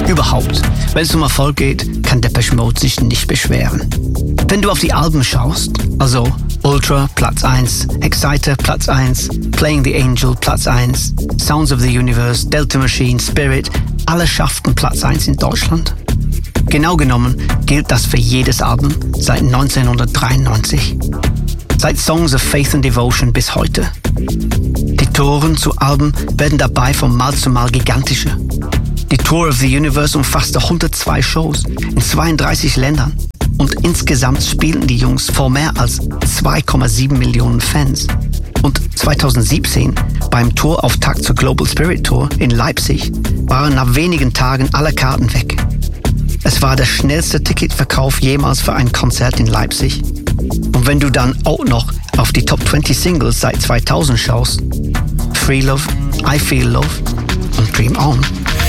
Überhaupt, wenn es um Erfolg geht, kann Depeche Mode sich nicht beschweren. Wenn du auf die Alben schaust, also Ultra Platz 1, Exciter Platz 1, Playing the Angel Platz 1, Sounds of the Universe, Delta Machine, Spirit, alle schafften Platz 1 in Deutschland. Genau genommen gilt das für jedes Album seit 1993. Seit Songs of Faith and Devotion bis heute. Die Touren zu Alben werden dabei von Mal zu Mal gigantischer. Die Tour of the Universe umfasste 102 Shows in 32 Ländern und insgesamt spielten die Jungs vor mehr als 2,7 Millionen Fans. Und 2017 beim Tourauftakt zur Global Spirit Tour in Leipzig waren nach wenigen Tagen alle Karten weg. Es war der schnellste Ticketverkauf jemals für ein Konzert in Leipzig. Und wenn du dann auch noch auf die Top 20 Singles seit 2000 schaust, Free Love, I Feel Love und Dream On.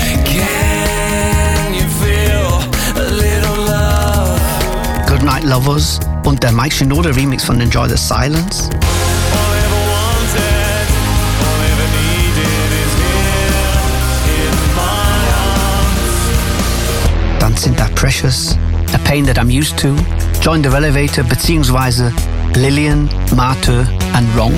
Can you feel a little love? Goodnight Lovers und der Mike Shinoda Remix von Enjoy the Silence. All ever wanted, all ever needed is here in my arms. Dann sind da Precious, A Pain That I'm Used To, Join the Elevator bzw. Lillian, Martyr and Wrong.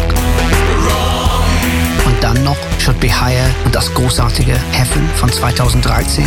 Und dann noch Should Be Higher und das großartige Heaven von 2013.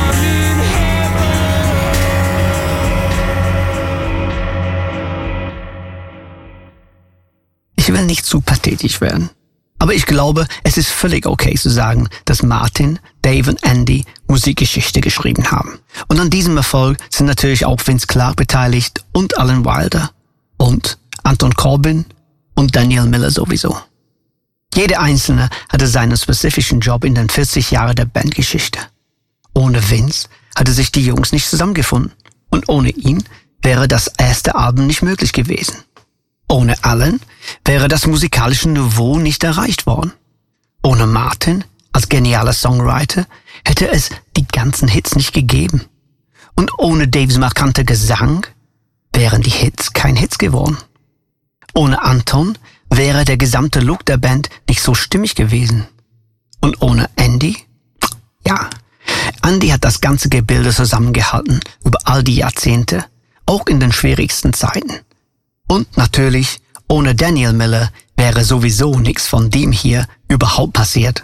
Ich will nicht zu pathetisch werden, aber ich glaube, es ist völlig okay zu sagen, dass Martin, Dave und Andy Musikgeschichte geschrieben haben. Und an diesem Erfolg sind natürlich auch Vince Clarke beteiligt und Alan Wilder und Anton Corbijn und Daniel Miller sowieso. Jeder Einzelne hatte seinen spezifischen Job in den 40 Jahren der Bandgeschichte. Ohne Vince hatte sich die Jungs nicht zusammengefunden und ohne ihn wäre das erste Album nicht möglich gewesen. Ohne Alan wäre das musikalische Niveau nicht erreicht worden. Ohne Martin als genialer Songwriter hätte es die ganzen Hits nicht gegeben. Und ohne Daves markanter Gesang wären die Hits kein Hits geworden. Ohne Anton wäre der gesamte Look der Band nicht so stimmig gewesen. Und ohne Andy? Ja, Andy hat das ganze Gebilde zusammengehalten über all die Jahrzehnte, auch in den schwierigsten Zeiten. Und natürlich, ohne Daniel Miller wäre sowieso nichts von dem hier überhaupt passiert.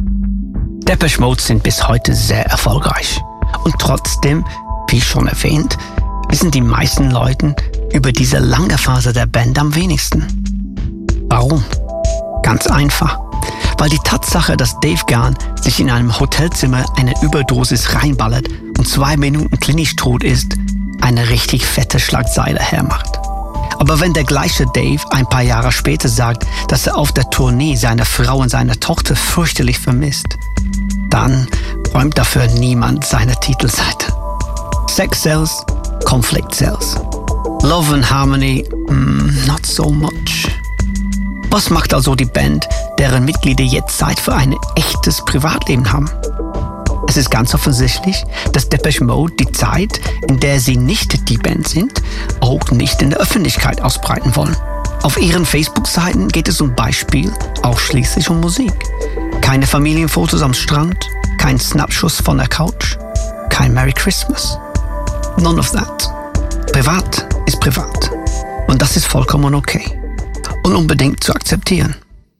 Depeche Mode sind bis heute sehr erfolgreich. Und trotzdem, wie schon erwähnt, wissen die meisten Leute über diese lange Phase der Band am wenigsten. Warum? Ganz einfach. Weil die Tatsache, dass Dave Gahan sich in einem Hotelzimmer eine Überdosis reinballert und 2 Minuten klinisch tot ist, eine richtig fette Schlagzeile hermacht. Aber wenn der gleiche Dave ein paar Jahre später sagt, dass er auf der Tournee seine Frau und seine Tochter fürchterlich vermisst, dann räumt dafür niemand seine Titelseite. Sex sells, Conflict sells. Love and Harmony, not so much. Was macht also die Band, deren Mitglieder jetzt Zeit für ein echtes Privatleben haben? Es ist ganz offensichtlich, dass Depeche Mode die Zeit, in der sie nicht die Band sind, auch nicht in der Öffentlichkeit ausbreiten wollen. Auf ihren Facebook-Seiten geht es zum Beispiel ausschließlich um Musik. Keine Familienfotos am Strand, kein Snapschuss von der Couch, kein Merry Christmas. None of that. Privat ist privat. Und das ist vollkommen okay. Und unbedingt zu akzeptieren.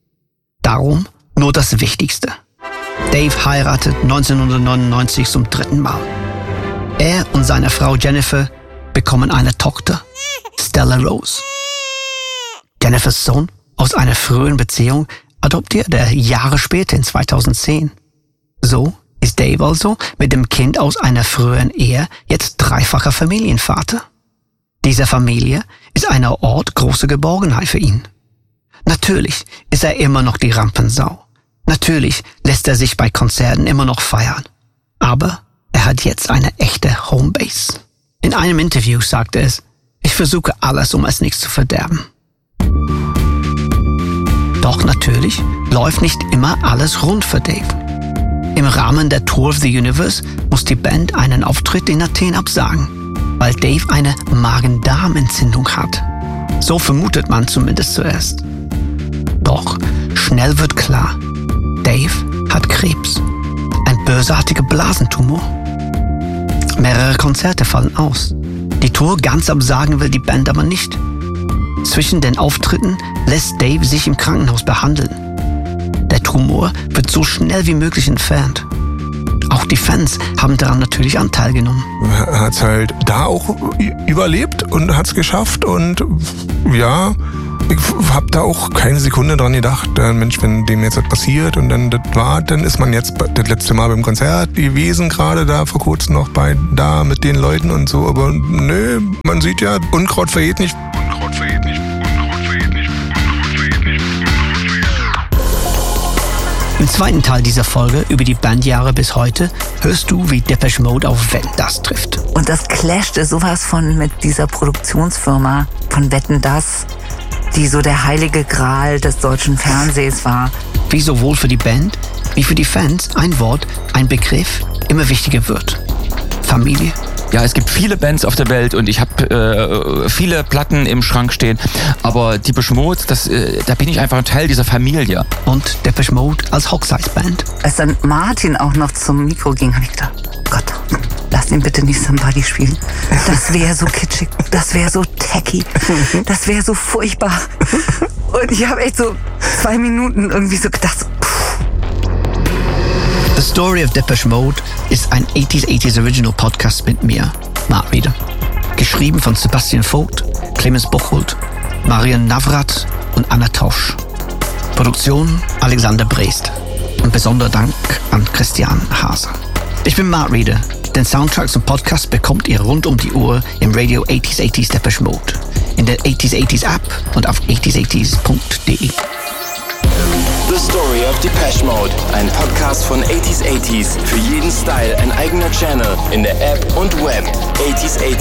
Darum nur das Wichtigste. Dave heiratet 1999 zum 3. Mal. Er und seine Frau Jennifer bekommen eine Tochter, Stella Rose. Jennifers Sohn aus einer früheren Beziehung adoptiert er Jahre später in 2010. So ist Dave also mit dem Kind aus einer früheren Ehe jetzt dreifacher Familienvater. Diese Familie ist ein Ort großer Geborgenheit für ihn. Natürlich ist er immer noch die Rampensau. Natürlich lässt er sich bei Konzerten immer noch feiern. Aber er hat jetzt eine echte Homebase. In einem Interview sagte er: Ich versuche alles, um es nicht zu verderben. Doch natürlich läuft nicht immer alles rund für Dave. Im Rahmen der Tour of the Universe muss die Band einen Auftritt in Athen absagen, weil Dave eine Magen-Darm-Entzündung hat. So vermutet man zumindest zuerst. Doch schnell wird klar, Dave hat Krebs, ein bösartiger Blasentumor. Mehrere Konzerte fallen aus. Die Tour ganz absagen will die Band aber nicht. Zwischen den Auftritten lässt Dave sich im Krankenhaus behandeln. Der Tumor wird so schnell wie möglich entfernt. Auch die Fans haben daran natürlich Anteil genommen. Er hat's halt da auch überlebt und hat's geschafft und ja, ich hab da auch keine Sekunde dran gedacht, Mensch, wenn dem jetzt was passiert und dann das war, dann ist man jetzt das letzte Mal beim Konzert gewesen, gerade da vor kurzem noch da mit den Leuten und so, aber nö, man sieht ja, Unkraut vergeht nicht. Unkraut vergeht nicht. Im zweiten Teil dieser Folge über die Bandjahre bis heute hörst du, wie Depeche Mode auf Wetten, dass trifft. Und das clashte sowas von mit dieser Produktionsfirma von Wetten, dass, die so der heilige Gral des deutschen Fernsehs war. Wie sowohl für die Band wie für die Fans ein Wort, ein Begriff immer wichtiger wird. Familie. Ja, es gibt viele Bands auf der Welt und ich habe viele Platten im Schrank stehen, aber Depeche Mode, da bin ich einfach ein Teil dieser Familie. Und Depeche Mode als Hochzeitsband. Als dann Martin auch noch zum Mikro ging, habe ich gedacht, Gott, lass ihn bitte nicht Somebody spielen. Das wäre so kitschig, das wäre so tacky, das wäre so furchtbar. Und ich habe echt so 2 Minuten irgendwie so gedacht, The Story of Depeche Mode ist ein 80s Original Podcast mit mir, Mark Reeder. Geschrieben von Sebastian Vogt, Clemens Bocholt, Marian Navrat und Anna Tosch. Produktion Alexander Brest. Und besonderer Dank an Christian Haser. Ich bin Mark Reeder. Den Soundtrack zum Podcast bekommt ihr rund um die Uhr im Radio 80s Depeche Mode, in der 80s App und auf 80s80s.de. The Story of Depeche Mode, ein Podcast von 80s. Für jeden Style ein eigener Channel in der App und Web. 80s.